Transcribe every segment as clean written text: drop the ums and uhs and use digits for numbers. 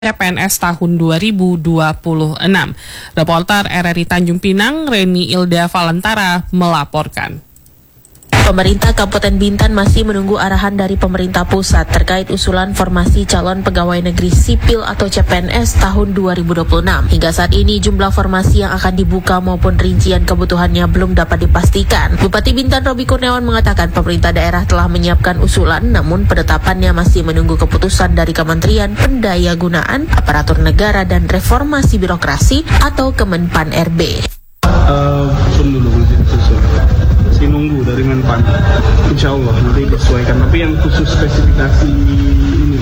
CPNS tahun 2026. Reporter RRI Tanjung Pinang, Reni Ilda Valentara melaporkan. Pemerintah Kabupaten Bintan masih menunggu arahan dari pemerintah pusat terkait usulan formasi calon pegawai negeri sipil atau CPNS tahun 2026. Hingga saat ini jumlah formasi yang akan dibuka maupun rincian kebutuhannya belum dapat dipastikan. Bupati Bintan Robi Kurniawan mengatakan pemerintah daerah telah menyiapkan usulan, namun penetapannya masih menunggu keputusan dari Kementerian Pendayagunaan Aparatur Negara dan Reformasi Birokrasi atau Kemenpan RB. Masih nunggu dari Menpan, insya Allah nanti disesuaikan, tapi yang khusus spesifikasi ini.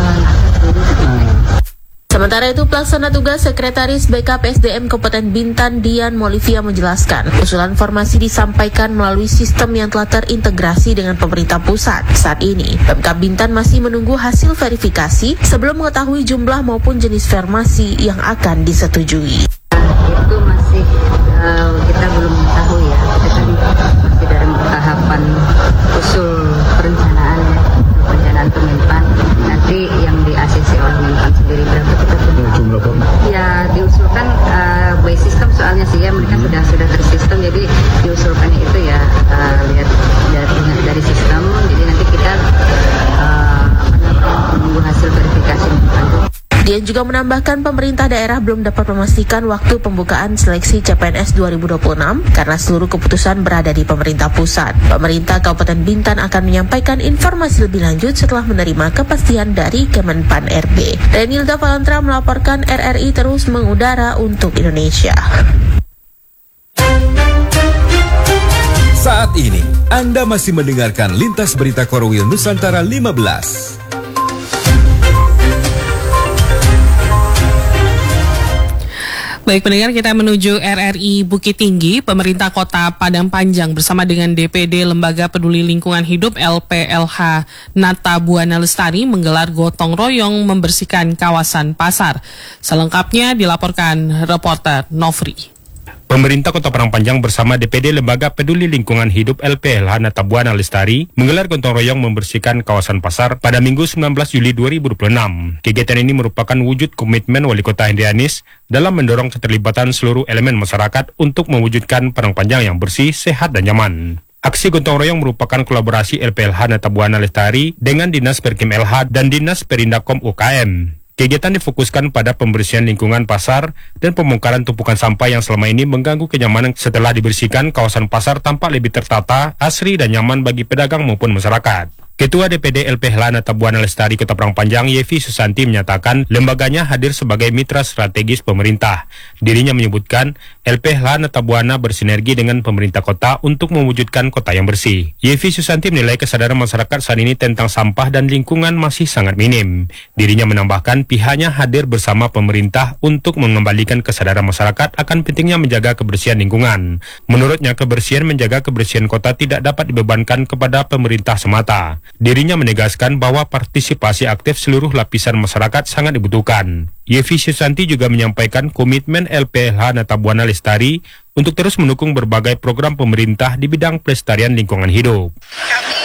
Sementara itu, Pelaksana Tugas Sekretaris BK PSDM Kabupaten Bintan Dian Molivia menjelaskan, usulan formasi disampaikan melalui sistem yang telah terintegrasi dengan pemerintah pusat. Saat ini, Pemkab Bintan masih menunggu hasil verifikasi sebelum mengetahui jumlah maupun jenis formasi yang akan disetujui. Itu masih kita belum tahu ya, kita kan masih dalam tahapan usul perencanaan Kemenpan. Nanti yang di-ACC oleh Menpan sendiri berapa kita Jumlah ya diusulkan by system soalnya sih ya, mereka sudah tersistem, jadi diusulkannya itu ya lihat dari sistem, jadi nanti kita menunggu hasil verifikasi Menpan. Dia juga menambahkan pemerintah daerah belum dapat memastikan waktu pembukaan seleksi CPNS 2026 karena seluruh keputusan berada di pemerintah pusat. Pemerintah Kabupaten Bintan akan menyampaikan informasi lebih lanjut setelah menerima kepastian dari Kemenpan RB. Renilda Valentara melaporkan, RRI terus mengudara untuk Indonesia. Saat ini, Anda masih mendengarkan Lintas Berita Korwil Nusantara 15. Baik pendengar, kita menuju RRI Bukit Tinggi. Pemerintah Kota Padang Panjang bersama dengan DPD Lembaga Peduli Lingkungan Hidup LPLH Nata Buana Lestari menggelar gotong royong membersihkan kawasan pasar. Selengkapnya dilaporkan reporter Nofri. Pemerintah Kota Padang Panjang bersama DPD Lembaga Peduli Lingkungan Hidup LPLH Nata Buana Lestari menggelar gotong royong membersihkan kawasan pasar pada Minggu 19 Juli 2026. Kegiatan ini merupakan wujud komitmen Wali Kota Hendri Anies dalam mendorong keterlibatan seluruh elemen masyarakat untuk mewujudkan Padang Panjang yang bersih, sehat, dan nyaman. Aksi gotong royong merupakan kolaborasi LPLH Nata Buana Lestari dengan Dinas Perkim LH dan Dinas Perindakom UKM. Kegiatan difokuskan pada pembersihan lingkungan pasar dan pembongkaran tumpukan sampah yang selama ini mengganggu kenyamanan. Setelah dibersihkan, kawasan pasar tampak lebih tertata, asri, dan nyaman bagi pedagang maupun masyarakat. Ketua DPD LPLH Nata Buana Lestari Kota Padang Panjang Yevi Susanti menyatakan lembaganya hadir sebagai mitra strategis pemerintah. Dirinya menyebutkan LPLH Nata Buana bersinergi dengan pemerintah kota untuk mewujudkan kota yang bersih. Yevi Susanti menilai kesadaran masyarakat saat ini tentang sampah dan lingkungan masih sangat minim. Dirinya menambahkan pihaknya hadir bersama pemerintah untuk mengembalikan kesadaran masyarakat akan pentingnya menjaga kebersihan lingkungan. Menurutnya, kebersihan menjaga kebersihan kota tidak dapat dibebankan kepada pemerintah semata. Dirinya menegaskan bahwa partisipasi aktif seluruh lapisan masyarakat sangat dibutuhkan. Yevi Susanti juga menyampaikan komitmen LPLH Nata Buana Lestari untuk terus mendukung berbagai program pemerintah di bidang pelestarian lingkungan hidup. Kami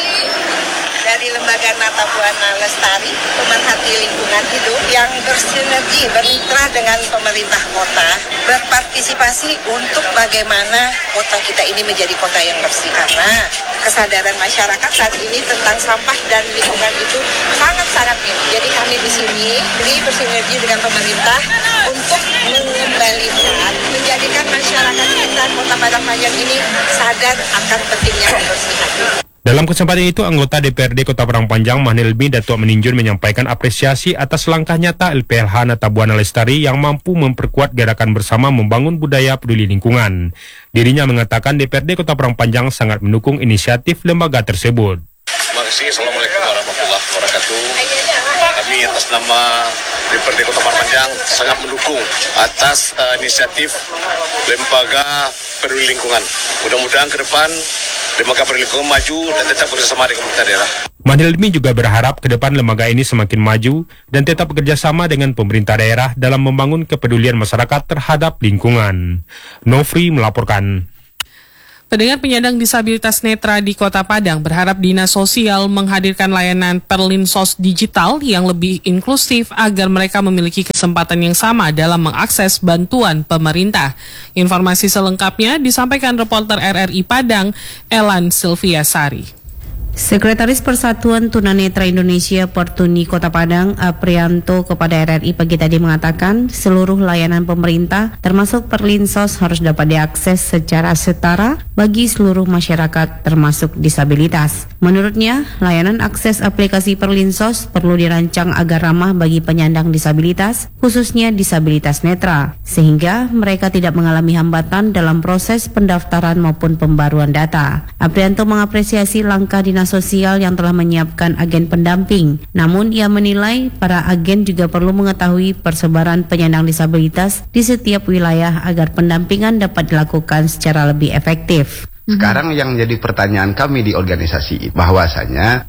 dari Lembaga Nata Buana Lestari, pemerhati lingkungan hidup yang bersinergi, bermitra dengan pemerintah kota, berpartisipasi untuk bagaimana kota kita ini menjadi kota yang bersih. Karena kesadaran masyarakat saat ini tentang sampah dan lingkungan itu sangat-sangat minim. Jadi kami di sini bersinergi dengan pemerintah untuk mengembalikan, menjadikan masyarakat kita Kota Padang Panjang ini sadar akan pentingnya kebersihan. Dalam kesempatan itu, anggota DPRD Kota Padang Panjang Mahnilmi Datuk Meninjun menyampaikan apresiasi atas langkah nyata LPLH Nata Buana Lestari yang mampu memperkuat gerakan bersama membangun budaya peduli lingkungan. Dirinya mengatakan DPRD Kota Padang Panjang sangat mendukung inisiatif lembaga tersebut. Terima kasih. Assalamualaikum warahmatullahi wabarakatuh. Kami atas nama DPRD Kota Padang Panjang sangat mendukung atas inisiatif lembaga peduli lingkungan. Mudah-mudahan ke depan lembaga peduli lingkungan maju dan tetap bersama dengan pemerintah daerah. Mahnilmi juga berharap ke depan lembaga ini semakin maju dan tetap bekerja sama dengan pemerintah daerah dalam membangun kepedulian masyarakat terhadap lingkungan. Nofri melaporkan. Pendengar penyandang disabilitas netra di Kota Padang berharap Dinas Sosial menghadirkan layanan Perlinsos digital yang lebih inklusif agar mereka memiliki kesempatan yang sama dalam mengakses bantuan pemerintah. Informasi selengkapnya disampaikan reporter RRI Padang, Elan Silviasari. Sekretaris Persatuan Tunanetra Indonesia Pertuni Kota Padang, Aprianto, kepada RRI pagi tadi mengatakan seluruh layanan pemerintah termasuk Perlinsos harus dapat diakses secara setara bagi seluruh masyarakat termasuk disabilitas. Menurutnya, layanan akses aplikasi Perlinsos perlu dirancang agar ramah bagi penyandang disabilitas, khususnya disabilitas netra, sehingga mereka tidak mengalami hambatan dalam proses pendaftaran maupun pembaruan data. Aprianto mengapresiasi langkah Dinas Sosial yang telah menyiapkan agen pendamping. Namun ia menilai para agen juga perlu mengetahui persebaran penyandang disabilitas di setiap wilayah agar pendampingan dapat dilakukan secara lebih efektif. Sekarang yang jadi pertanyaan kami di organisasi bahwasanya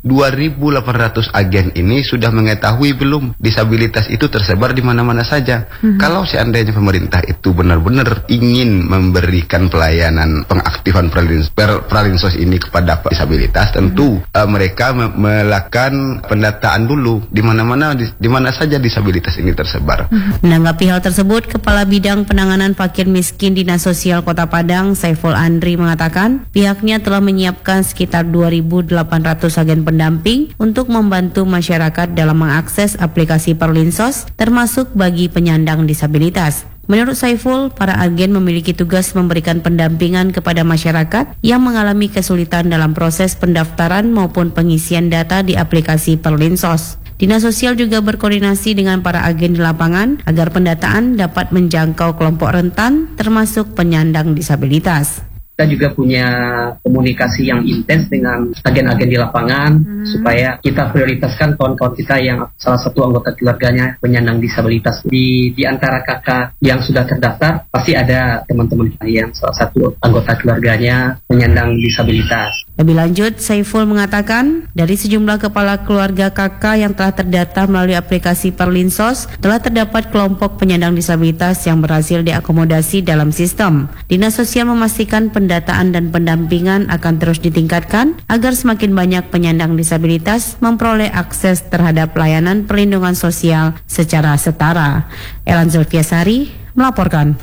2.800 agen ini sudah mengetahui belum disabilitas itu tersebar di mana-mana saja. Kalau seandainya pemerintah itu benar-benar ingin memberikan pelayanan pengaktifan Perlinsos ini kepada disabilitas, tentu mereka melakukan pendataan dulu di mana saja disabilitas ini tersebar. Menanggapi hal tersebut, Kepala Bidang Penanganan Fakir Miskin Dinas Sosial Kota Padang, Saiful Andri, mengatakan pihaknya telah menyiapkan sekitar 2.800 agen pendamping untuk membantu masyarakat dalam mengakses aplikasi Perlinsos, termasuk bagi penyandang disabilitas. Menurut Saiful, para agen memiliki tugas memberikan pendampingan kepada masyarakat yang mengalami kesulitan dalam proses pendaftaran maupun pengisian data di aplikasi Perlinsos. Dinas Sosial juga berkoordinasi dengan para agen di lapangan agar pendataan dapat menjangkau kelompok rentan termasuk penyandang disabilitas. Kita juga punya komunikasi yang intens dengan agen-agen di lapangan supaya kita prioritaskan kawan-kawan kita yang salah satu anggota keluarganya penyandang disabilitas. Di antara kakak yang sudah terdaftar pasti ada teman-teman kita yang salah satu anggota keluarganya penyandang disabilitas. Lebih lanjut, Saiful mengatakan dari sejumlah kepala keluarga kakak yang telah terdata melalui aplikasi Perlinsos, telah terdapat kelompok penyandang disabilitas yang berhasil diakomodasi dalam sistem. Dinas Sosial memastikan pendataan dan pendampingan akan terus ditingkatkan agar semakin banyak penyandang disabilitas memperoleh akses terhadap layanan perlindungan sosial secara setara. Elan Zulfiasari melaporkan.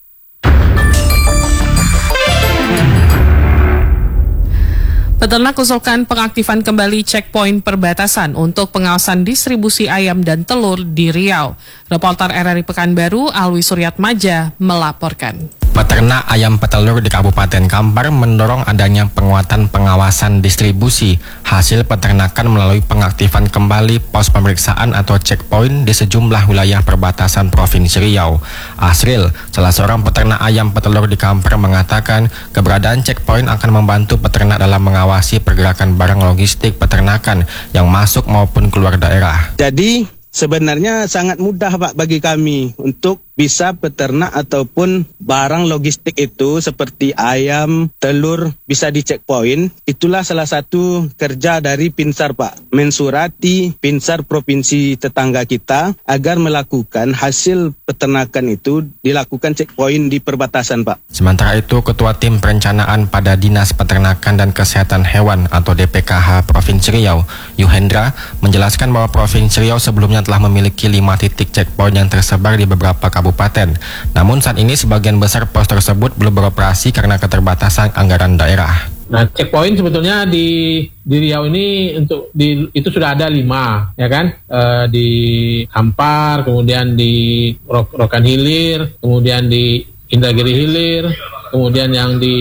Peternak usulkan pengaktifan kembali checkpoint perbatasan untuk pengawasan distribusi ayam dan telur di Riau. Reporter RRI Pekanbaru, Alwi Suryatmaja, melaporkan. Peternak ayam petelur di Kabupaten Kampar mendorong adanya penguatan pengawasan distribusi hasil peternakan melalui pengaktifan kembali pos pemeriksaan atau checkpoint di sejumlah wilayah perbatasan Provinsi Riau. Asril, salah seorang peternak ayam petelur di Kampar, mengatakan keberadaan checkpoint akan membantu peternak dalam mengawasi pergerakan barang logistik peternakan yang masuk maupun keluar daerah. Jadi sebenarnya sangat mudah Pak bagi kami untuk bisa peternak ataupun barang logistik itu seperti ayam, telur bisa di checkpoint. Itulah salah satu kerja dari Pinsar Pak, mensurati Pinsar provinsi tetangga kita agar melakukan hasil peternakan itu dilakukan checkpoint di perbatasan Pak. Sementara itu, Ketua Tim Perencanaan pada Dinas Peternakan dan Kesehatan Hewan atau DPKH Provinsi Riau, Yuhendra, menjelaskan bahwa Provinsi Riau sebelumnya telah memiliki 5 titik checkpoint yang tersebar di beberapa kabupaten. Namun saat ini sebagian besar pos tersebut belum beroperasi karena keterbatasan anggaran daerah. Nah, checkpoint sebetulnya di Riau ini itu sudah ada 5, ya kan? Di Kampar, kemudian di Rokan Hilir, kemudian di Indragiri Hilir, kemudian yang di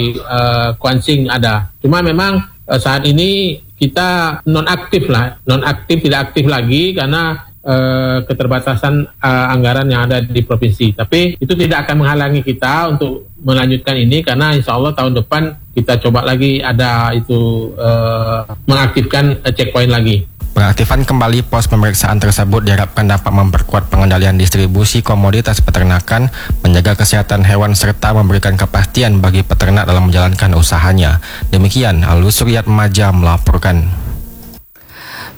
Kuansing ada. Cuma memang saat ini kita non-aktif, tidak aktif lagi karena keterbatasan anggaran yang ada di provinsi. Tapi itu tidak akan menghalangi kita untuk melanjutkan ini karena insya Allah tahun depan kita coba lagi ada itu mengaktifkan checkpoint lagi. Pengaktifan kembali pos pemeriksaan tersebut diharapkan dapat memperkuat pengendalian distribusi komoditas peternakan, menjaga kesehatan hewan serta memberikan kepastian bagi peternak dalam menjalankan usahanya. Demikian, Alwi Suryatmaja melaporkan.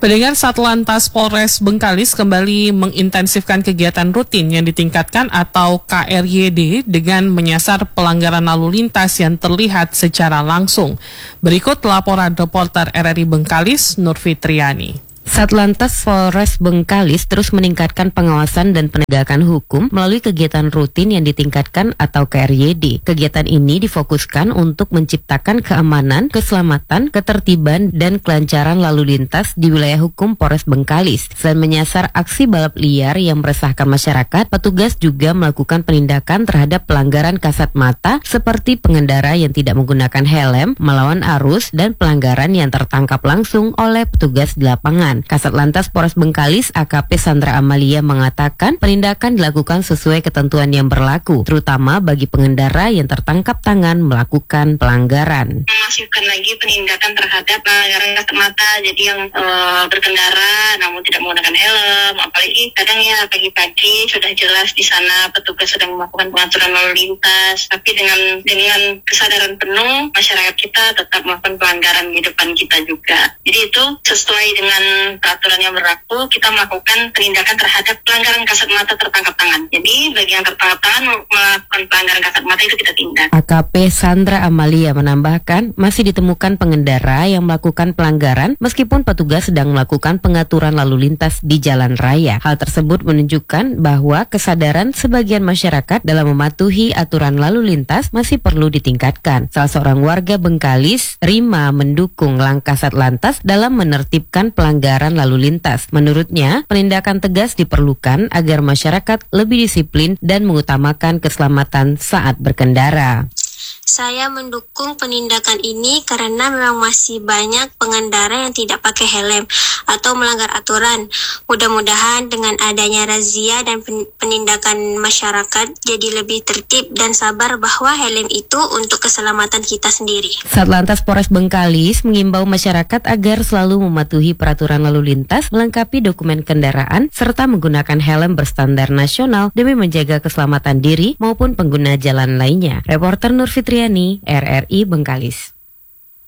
Pendengar, Satlantas Polres Bengkalis kembali mengintensifkan kegiatan rutin yang ditingkatkan atau KRYD dengan menyasar pelanggaran lalu lintas yang terlihat secara langsung. Berikut laporan reporter RRI Bengkalis, Nur Fitriani. Satlantas Polres Bengkalis terus meningkatkan pengawasan dan penegakan hukum melalui kegiatan rutin yang ditingkatkan atau KRYD. Kegiatan ini difokuskan untuk menciptakan keamanan, keselamatan, ketertiban, dan kelancaran lalu lintas di wilayah hukum Polres Bengkalis. Selain menyasar aksi balap liar yang meresahkan masyarakat, petugas juga melakukan penindakan terhadap pelanggaran kasat mata seperti pengendara yang tidak menggunakan helm, melawan arus, dan pelanggaran yang tertangkap langsung oleh petugas di lapangan. Kasat Lantas Polres Bengkalis AKP Sandra Amalia mengatakan penindakan dilakukan sesuai ketentuan yang berlaku, terutama bagi pengendara yang tertangkap tangan melakukan pelanggaran. Memasukkan lagi penindakan terhadap pelanggaran kasat mata, jadi yang berkendara namun tidak menggunakan helm, apalagi kadang ya pagi-pagi sudah jelas di sana petugas sedang melakukan pengaturan lalu lintas, tapi dengan kesadaran penuh masyarakat kita tetap melakukan pelanggaran di depan kita juga. Jadi itu sesuai dengan peraturan yang berlaku, kita melakukan penindakan terhadap pelanggaran kasat mata tertangkap tangan. Jadi bagi yang tertangkap tangan melakukan pelanggaran kasat mata itu kita tindak. AKP Sandra Amalia menambahkan masih ditemukan pengendara yang melakukan pelanggaran meskipun petugas sedang melakukan pengaturan lalu lintas di jalan raya. Hal tersebut menunjukkan bahwa kesadaran sebagian masyarakat dalam mematuhi aturan lalu lintas masih perlu ditingkatkan. Salah seorang warga Bengkalis, Rima, mendukung langkah Satlantas dalam menertibkan pelanggaran lalu lintas. Menurutnya, penindakan tegas diperlukan agar masyarakat lebih disiplin dan mengutamakan keselamatan saat berkendara. Saya mendukung penindakan ini karena memang masih banyak pengendara yang tidak pakai helm atau melanggar aturan. Mudah-mudahan dengan adanya razia dan penindakan masyarakat jadi lebih tertib dan sabar bahwa helm itu untuk keselamatan kita sendiri. Satlantas Polres Bengkalis mengimbau masyarakat agar selalu mematuhi peraturan lalu lintas, melengkapi dokumen kendaraan, serta menggunakan helm berstandar nasional demi menjaga keselamatan diri maupun pengguna jalan lainnya. Reporter Nur Fitriani, RRI Bengkalis.